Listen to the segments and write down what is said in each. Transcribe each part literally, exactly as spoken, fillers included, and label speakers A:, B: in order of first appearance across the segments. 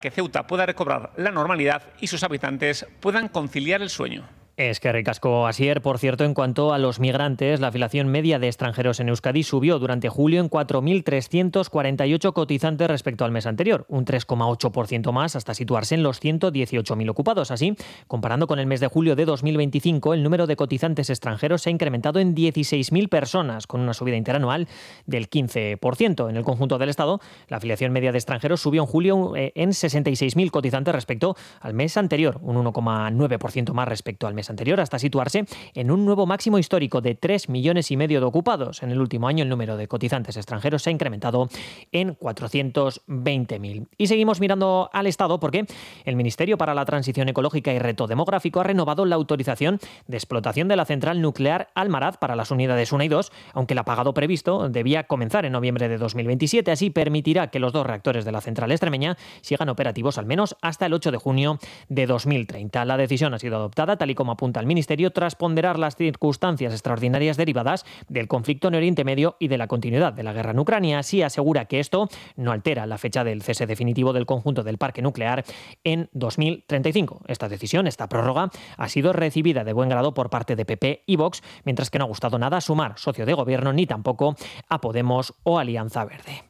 A: que Ceuta pueda recobrar la normalidad y sus habitantes puedan conciliar el sueño.
B: Es que ricasco Asier. Por cierto, en cuanto a los migrantes, la afiliación media de extranjeros en Euskadi subió durante julio en cuatro mil trescientos cuarenta y ocho cotizantes respecto al mes anterior, un tres coma ocho por ciento más hasta situarse en los ciento dieciocho mil ocupados. Así, comparando con el mes de julio de dos mil veinticinco, el número de cotizantes extranjeros se ha incrementado en dieciséis mil personas, con una subida interanual del quince por ciento. En el conjunto del Estado, la afiliación media de extranjeros subió en julio en sesenta y seis mil cotizantes respecto al mes anterior, un uno coma nueve por ciento más respecto al mes anterior, hasta situarse en un nuevo máximo histórico de tres millones y medio de ocupados. En el último año, el número de cotizantes extranjeros se ha incrementado en cuatrocientos veinte mil. Y seguimos mirando al Estado porque el Ministerio para la Transición Ecológica y Reto Demográfico ha renovado la autorización de explotación de la central nuclear Almaraz para las unidades uno y dos, aunque el apagado previsto debía comenzar en noviembre de dos mil veintisiete. Así permitirá que los dos reactores de la central extremeña sigan operativos al menos hasta el ocho de junio de dos mil treinta. La decisión ha sido adoptada, tal y como apunta el Ministerio, tras ponderar las circunstancias extraordinarias derivadas del conflicto en Oriente Medio y de la continuidad de la guerra en Ucrania. Así asegura que esto no altera la fecha del cese definitivo del conjunto del parque nuclear en dos mil treinta y cinco. Esta decisión, esta prórroga, ha sido recibida de buen grado por parte de P P y Vox, mientras que no ha gustado nada a Sumar, socio de gobierno, ni tampoco a Podemos o Alianza Verde.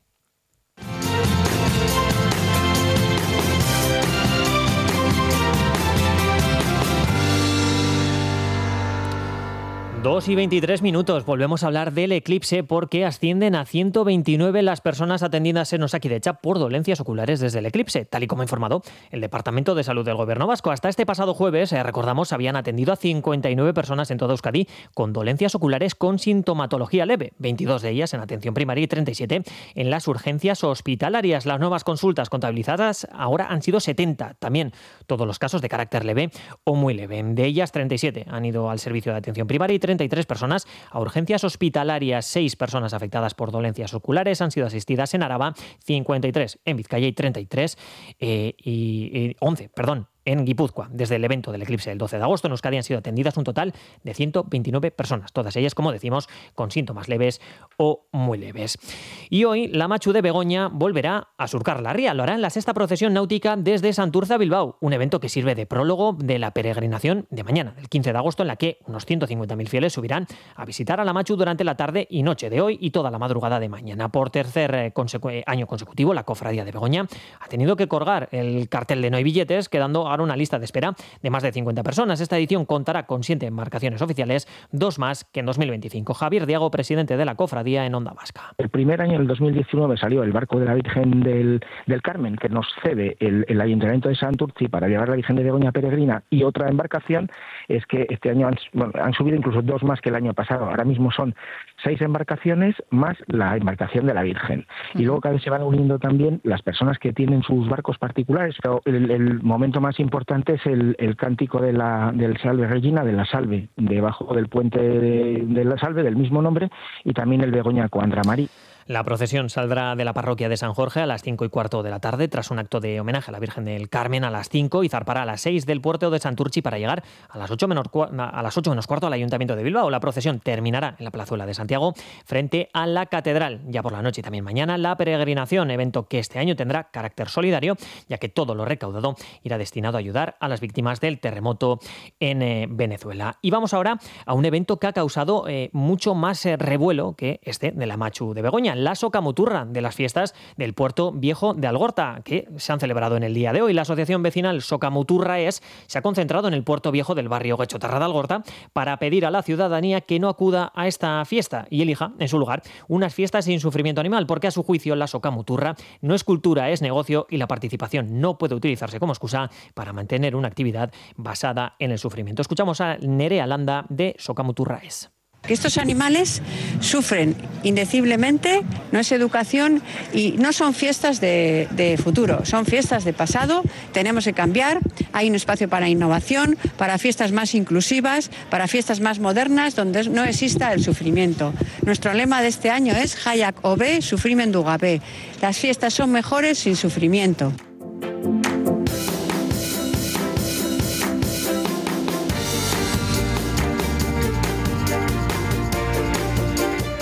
B: dos y veintitrés minutos. Volvemos a hablar del eclipse porque ascienden a ciento veintinueve las personas atendidas en Osakidetza por dolencias oculares desde el eclipse, tal y como ha informado el Departamento de Salud del Gobierno vasco. Hasta este pasado jueves, eh, recordamos, habían atendido a cincuenta y nueve personas en toda Euskadi con dolencias oculares con sintomatología leve, veintidós de ellas en atención primaria y treinta y siete en las urgencias hospitalarias. Las nuevas consultas contabilizadas ahora han sido setenta, también todos los casos de carácter leve o muy leve. De ellas, treinta y siete han ido al servicio de atención primaria y treinta y tres personas a urgencias hospitalarias. seis personas afectadas por dolencias oculares han sido asistidas en Araba, cincuenta y tres en Vizcaya y treinta y tres eh, y, y once, perdón, en Guipúzcoa. Desde el evento del eclipse del doce de agosto en Euskadi han sido atendidas un total de ciento veintinueve personas, todas ellas, como decimos, con síntomas leves o muy leves. Y hoy la Machu de Begoña volverá a surcar la ría. Lo hará en la sexta procesión náutica desde Santurce a Bilbao, un evento que sirve de prólogo de la peregrinación de mañana, del quince de agosto, en la que unos ciento cincuenta mil fieles subirán a visitar a la Machu durante la tarde y noche de hoy y toda la madrugada de mañana. Por tercer eh, consecu- año consecutivo, la Cofradía de Begoña ha tenido que colgar el cartel de no hay billetes, quedando ahora una lista de espera de más de cincuenta personas. Esta edición contará con siete embarcaciones oficiales, dos más que en dos mil veinticinco. Javier Diago, presidente de la Cofradía en Onda Vasca.
C: El primer año, en el dos mil diecinueve, salió el barco de la Virgen del, del Carmen, que nos cede el, el Ayuntamiento de Santurce para llevar la Virgen de Begoña peregrina, y otra embarcación. Es que este año han, bueno, han subido incluso dos más que el año pasado. Ahora mismo son seis embarcaciones más la embarcación de la Virgen. Y luego cada vez se van uniendo también las personas que tienen sus barcos particulares. Pero el, el momento más importante es el, el cántico de la, del Salve Regina, de la Salve, debajo del puente de, de la Salve, del mismo nombre, y también el Begoña Coandra Marí.
B: La procesión saldrá de la parroquia de San Jorge a las cinco y cuarto de la tarde, tras un acto de homenaje a la Virgen del Carmen a las cinco, y zarpará a las seis del puerto de Santurchi para llegar a las ocho menos, a las ocho menos cuarto al Ayuntamiento de Bilbao. La procesión terminará en la Plazuela de Santiago, frente a la Catedral. Ya por la noche y también mañana, la peregrinación, evento que este año tendrá carácter solidario, ya que todo lo recaudado irá destinado a ayudar a las víctimas del terremoto en eh, Venezuela. Y vamos ahora a un evento que ha causado eh, mucho más eh, revuelo que este de la Machu de Begoña, la Socamuturra de las fiestas del Puerto Viejo de Algorta, que se han celebrado en el día de hoy. La asociación vecinal Socamuturra es, se ha concentrado en el Puerto Viejo del barrio Guechotarra de Algorta para pedir a la ciudadanía que no acuda a esta fiesta y elija, en su lugar, unas fiestas sin sufrimiento animal, porque a su juicio la Socamuturra no es cultura, es negocio, y la participación no puede utilizarse como excusa para mantener una actividad basada en el sufrimiento. Escuchamos a Nerea Landa de Socamuturra es.
D: Que estos animales sufren indeciblemente, no es educación y no son fiestas de, de futuro, son fiestas de pasado. Tenemos que cambiar, hay un espacio para innovación, para fiestas más inclusivas, para fiestas más modernas donde no exista el sufrimiento. Nuestro lema de este año es Hayak Obe, Sufrimen du Gabe. Las fiestas son mejores sin sufrimiento.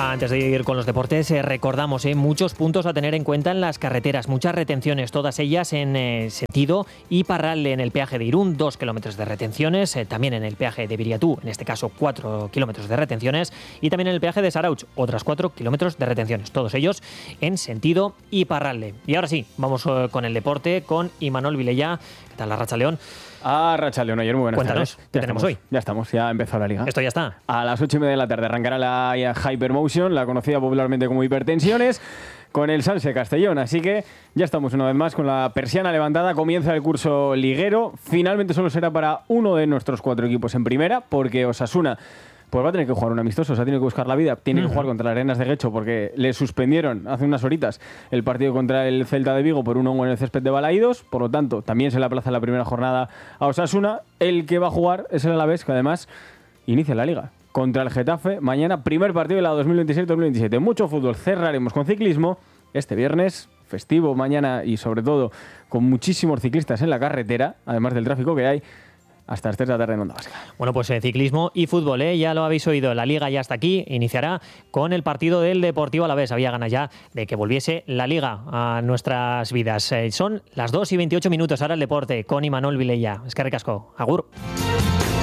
B: Ya antes de ir con los deportes, eh, recordamos eh, muchos puntos a tener en cuenta en las carreteras, muchas retenciones, todas ellas en eh, sentido Iparralde, en el peaje de Irún, dos kilómetros de retenciones, eh, también en el peaje de Viriatú, en este caso cuatro kilómetros de retenciones, y también en el peaje de Sarauch, otras cuatro kilómetros de retenciones, todos ellos en sentido Iparralde. Y ahora sí, vamos eh, con el deporte, con Imanol Vilella. ¿Qué tal, la Racha León?
E: Ah, Racha León, ayer muy buenas
B: Cuéntanos,
E: tardes.
B: ¿qué
E: Ya
B: tenemos
E: estamos,
B: hoy?
E: Ya estamos, ya ha empezado la liga.
B: Esto ya está.
E: A las ocho y media de la tarde arrancará la Hypermotion, la conocida popularmente como Hipertensiones, con el Sanse Castellón. Así que ya estamos una vez más con la persiana levantada. Comienza el curso liguero. Finalmente solo será para uno de nuestros cuatro equipos en primera, porque Osasuna pues va a tener que jugar un amistoso, o sea, tiene que buscar la vida, tiene uh-huh. que jugar contra las Arenas de Guecho, porque le suspendieron hace unas horitas el partido contra el Celta de Vigo por un hongo en el césped de Balaídos, por lo tanto, también se le aplaza la primera jornada a Osasuna. El que va a jugar es el Alavés, que además inicia la liga contra el Getafe mañana, primer partido de la dos mil veintiséis dos mil veintisiete. Mucho fútbol, cerraremos con ciclismo este viernes, festivo mañana y sobre todo con muchísimos ciclistas en la carretera, además del tráfico que hay, hasta las tres de la tarde en Onda Vasca.
B: Bueno, pues eh, ciclismo y fútbol, ¿eh? Ya lo habéis oído, la Liga ya está aquí, iniciará con el partido del Deportivo Alavés. Había ganas ya de que volviese la Liga a nuestras vidas. Eh, son las dos y veintiocho minutos, ahora el deporte con Imanol Vilella. Eskerrik asko, agur.